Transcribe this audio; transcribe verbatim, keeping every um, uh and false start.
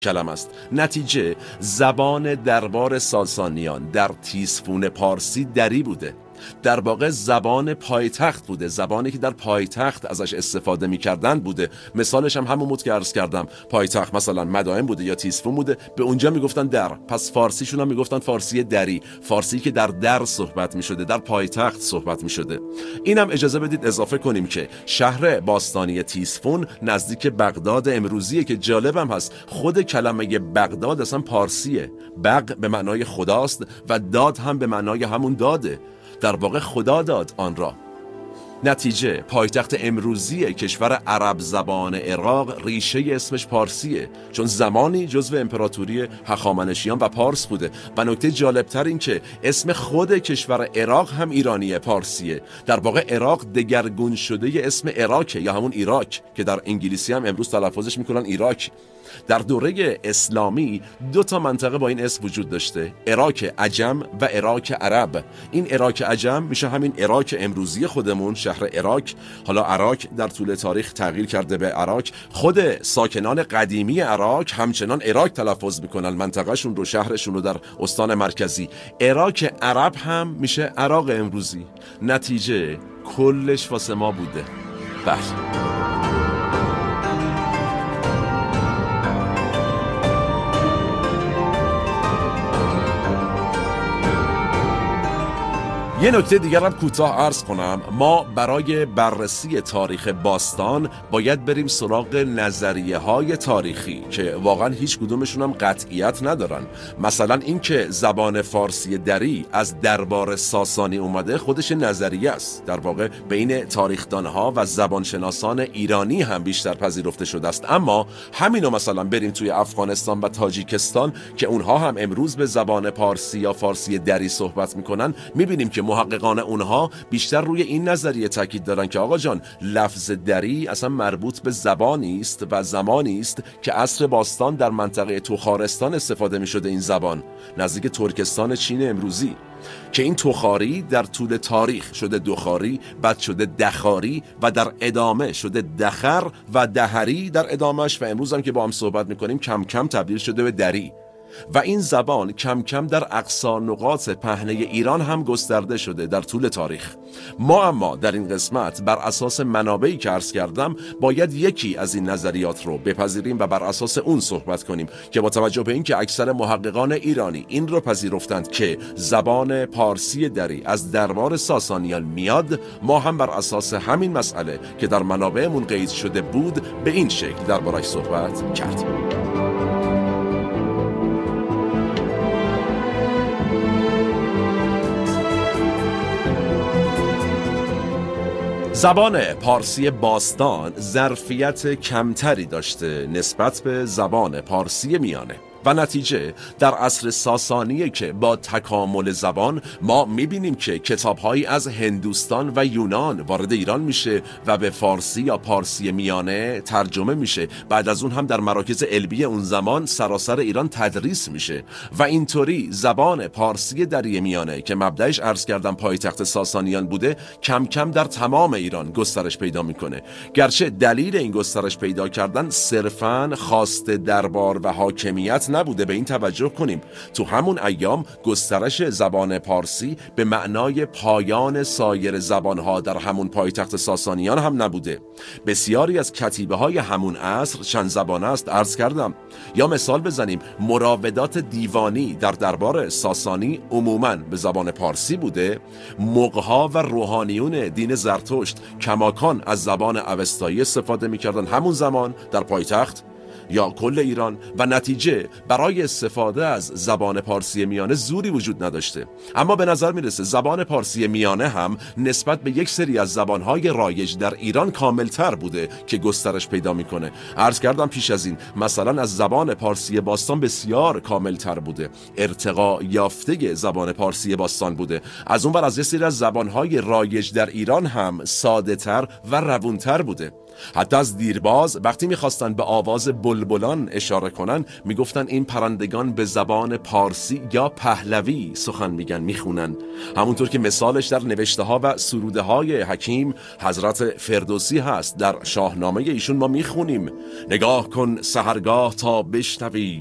کلمه است. نتیجه زبان دربار ساسانیان در تیسفون پارسی دری بوده. در واقع زبان پایتخت بوده، زبانی که در پایتخت ازش استفاده می‌کردن بوده. مثالش هم همون بود که عرض کردم، پایتخت مثلا مدائن بوده یا تیسفون بوده، به اونجا میگفتن در. پس فارسیشون هم میگفتن فارسی دری، فارسی که در در صحبت میشده، در پایتخت صحبت میشده. اینم اجازه بدید اضافه کنیم که شهر باستانی تیسفون نزدیک بغداد امروزیه که جالبم هست خود کلمه بغداد اصلا پارسیه. بغ به معنای خداست و داد هم به معنای همون داده، در واقع خدا داد آن را. نتیجه پایتخت امروزی کشور عرب زبان عراق ریشه اسمش پارسیه، چون زمانی جزو امپراتوری هخامنشیان و پارس بوده. و نکته جالبتر این که اسم خود کشور عراق هم ایرانیه، پارسیه. در واقع عراق دگرگون شده ی اسم عراق یا همون ایراک که در انگلیسی هم امروز تلفظش میکنن ایراک. در دوره اسلامی دو تا منطقه با این اسم وجود داشته، عراق عجم و عراق عرب. این عراق عجم میشه همین عراق امروزی خودمون، شهر عراق. حالا عراق در طول تاریخ تغییر کرده به عراق. خود ساکنان قدیمی عراق همچنان عراق تلفظ میکنن منطقهشون رو، شهرشون رو در استان مرکزی. عراق عرب هم میشه عراق امروزی. نتیجه کلش واسه ما بوده. بله. یه نکته دیگر هم کوتاه عرض کنم. ما برای بررسی تاریخ باستان باید بریم سراغ نظریه های تاریخی که واقعا هیچ کدومشون هم قطعیت ندارن. مثلا این که زبان فارسی دری از دربار ساسانی اومده خودش نظریه است. در واقع بین تاریخدانها و زبانشناسان ایرانی هم بیشتر پذیرفته شده است. اما همینو مثلا بریم توی افغانستان و تاجیکستان که اونها هم امروز به زبان پارسی یا فارسی دری صحبت میکنن، میبینیم که محققان اونها بیشتر روی این نظریه تاکید دارن که آقا جان لفظ دری اصلا مربوط به زبانی است و زمانی است که عصر باستان در منطقه توخارستان استفاده می شده. این زبان نزدیک ترکستان چین امروزی که این توخاری در طول تاریخ شده دوخاری، بعد شده دخاری و در ادامه شده دخر و دهری در ادامهش و امروز هم که با هم صحبت میکنیم کم کم تبدیل شده به دری. و این زبان کم کم در اقصا نقاط پهنه ایران هم گسترده شده در طول تاریخ. ما اما در این قسمت بر اساس منابعی که عرض کردم باید یکی از این نظریات رو بپذیریم و بر اساس اون صحبت کنیم که با توجه به این که اکثر محققان ایرانی این رو پذیرفتند که زبان پارسی دری از دربار ساسانیان میاد، ما هم بر اساس همین مسئله که در منابعمون قید شده بود به این شکل دربارش صحبت کردیم. زبان پارسی باستان ظرفیت کمتری داشته نسبت به زبان پارسی میانه و نتیجه در عصر ساسانی که با تکامل زبان ما میبینیم که کتاب‌هایی از هندوستان و یونان وارد ایران میشه و به فارسی یا پارسی میانه ترجمه میشه. بعد از اون هم در مراکز علمی اون زمان سراسر ایران تدریس میشه و اینطوری زبان پارسی دری میانه که مبدأش عرض کردم پایتخت ساسانیان بوده کم کم در تمام ایران گسترش پیدا میکنه. گرچه دلیل این گسترش پیدا کردن صرفاً خواست دربار و حاکمیت نبوده، به این توجه کنیم تو همون ایام گسترش زبان پارسی به معنای پایان سایر زبانها در همون پایتخت ساسانیان هم نبوده. بسیاری از کتیبه های همون عصر چند زبانه است عرض کردم. یا مثال بزنیم مراودات دیوانی در دربار ساسانی عموماً به زبان پارسی بوده. مغها و روحانیون دین زرتشت کماکان از زبان اوستایی استفاده می‌کردن همون زمان در پایتخت یا کل ایران و نتیجه برای استفاده از زبان پارسی میانه زوری وجود نداشته. اما به نظر میرسه زبان پارسی میانه هم نسبت به یک سری از زبانهای رایج در ایران کاملتر بوده که گسترش پیدا میکنه. عرض کردم پیش از این مثلا از زبان پارسی باستان بسیار کاملتر بوده، ارتقا یافته زبان پارسی باستان بوده. از اون بر از یک سری از زبانهای رایج در ایران هم ساده تر و روونتر بوده. حتی از دیرباز وقتی میخواستن به آواز بلبلان اشاره کنن میگفتن این پرندگان به زبان پارسی یا پهلوی سخن میگن، میخونن. همونطور که مثالش در نوشته ها و سروده های حکیم حضرت فردوسی هست. در شاهنامه ایشون ما میخونیم: نگاه کن سحرگاه تا بشنوی